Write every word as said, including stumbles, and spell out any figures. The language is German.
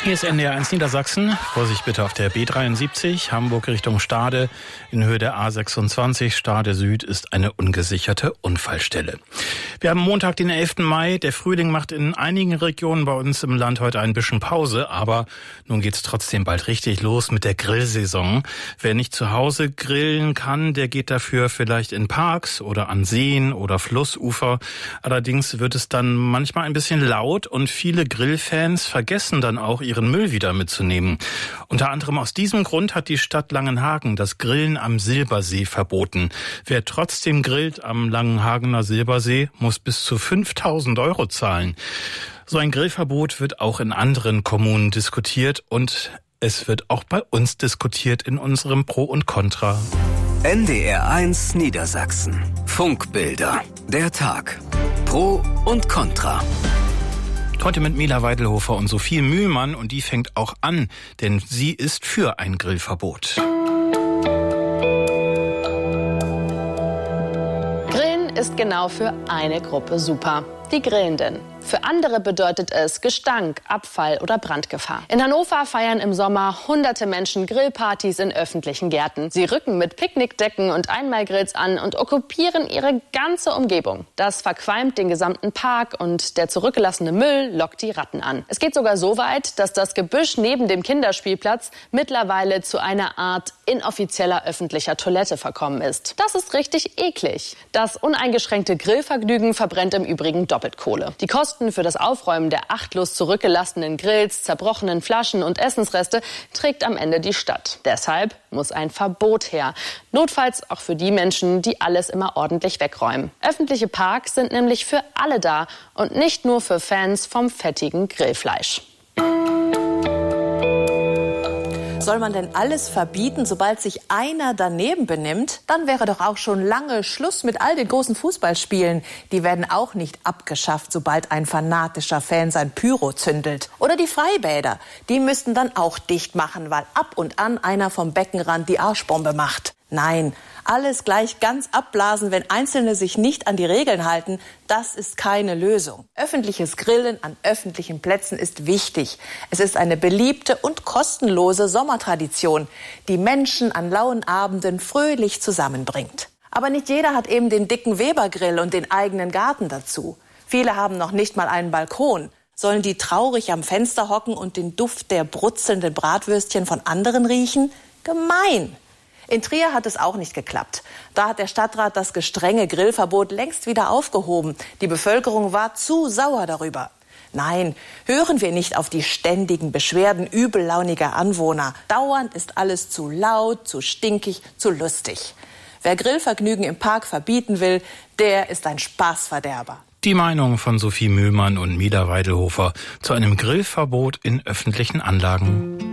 Hier ist N D R eins Niedersachsen. Vorsicht bitte auf der B dreiundsiebzig, Hamburg Richtung Stade, in Höhe der A sechsundzwanzig. Stade Süd ist eine ungesicherte Unfallstelle. Wir haben Montag, den elften Mai. Der Frühling macht in einigen Regionen bei uns im Land heute ein bisschen Pause. Aber nun geht's trotzdem bald richtig los mit der Grillsaison. Wer nicht zu Hause grillen kann, der geht dafür vielleicht in Parks oder an Seen oder Flussufer. Allerdings wird es dann manchmal ein bisschen laut und viele Grillfans vergessen dann auch, ihren Müll wieder mitzunehmen. Unter anderem aus diesem Grund hat die Stadt Langenhagen das Grillen am Silbersee verboten. Wer trotzdem grillt am Langenhagener Silbersee, muss bis zu fünftausend Euro zahlen. So ein Grillverbot wird auch in anderen Kommunen diskutiert und es wird auch bei uns diskutiert in unserem Pro und Contra. N D R eins Niedersachsen. Funkbilder. Der Tag. Pro und Contra. Heute mit Mila Weidelhofer und Sophie Mühlmann, und die fängt auch an, denn sie ist für ein Grillverbot. Grillen ist genau für eine Gruppe super: die Grillenden. Für andere bedeutet es Gestank, Abfall oder Brandgefahr. In Hannover feiern im Sommer hunderte Menschen Grillpartys in öffentlichen Gärten. Sie rücken mit Picknickdecken und Einmalgrills an und okkupieren ihre ganze Umgebung. Das verqualmt den gesamten Park und der zurückgelassene Müll lockt die Ratten an. Es geht sogar so weit, dass das Gebüsch neben dem Kinderspielplatz mittlerweile zu einer Art inoffizieller öffentlicher Toilette verkommen ist. Das ist richtig eklig. Das uneingeschränkte Grillvergnügen verbrennt im Übrigen doppelt Kohle. Die Kosten für das Aufräumen der achtlos zurückgelassenen Grills, zerbrochenen Flaschen und Essensreste trägt am Ende die Stadt. Deshalb muss ein Verbot her. Notfalls auch für die Menschen, die alles immer ordentlich wegräumen. Öffentliche Parks sind nämlich für alle da und nicht nur für Fans vom fettigen Grillfleisch. Soll man denn alles verbieten, sobald sich einer daneben benimmt? Dann wäre doch auch schon lange Schluss mit all den großen Fußballspielen. Die werden auch nicht abgeschafft, sobald ein fanatischer Fan sein Pyro zündelt. Oder die Freibäder. Die müssten dann auch dicht machen, weil ab und an einer vom Beckenrand die Arschbombe macht. Nein, alles gleich ganz abblasen, wenn Einzelne sich nicht an die Regeln halten, das ist keine Lösung. Öffentliches Grillen an öffentlichen Plätzen ist wichtig. Es ist eine beliebte und kostenlose Sommertradition, die Menschen an lauen Abenden fröhlich zusammenbringt. Aber nicht jeder hat eben den dicken Weber-Grill und den eigenen Garten dazu. Viele haben noch nicht mal einen Balkon. Sollen die traurig am Fenster hocken und den Duft der brutzelnden Bratwürstchen von anderen riechen? Gemein! In Trier hat es auch nicht geklappt. Da hat der Stadtrat das gestrenge Grillverbot längst wieder aufgehoben. Die Bevölkerung war zu sauer darüber. Nein, hören wir nicht auf die ständigen Beschwerden übellauniger Anwohner. Dauernd ist alles zu laut, zu stinkig, zu lustig. Wer Grillvergnügen im Park verbieten will, der ist ein Spaßverderber. Die Meinung von Sophie Mühlmann und Mila Weidelhofer zu einem Grillverbot in öffentlichen Anlagen.